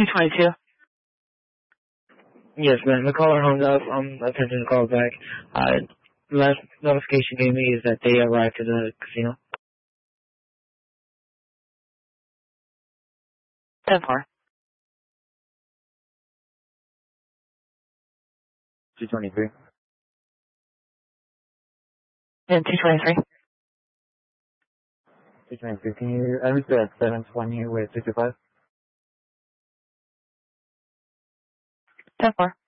222. Yes, ma'am. The caller hung up. I'm attempting to call back. The last notification gave me is that they arrived to the casino. 10-4. 223. And 223. 223. Can you, I was at 720 with 65? 10-4.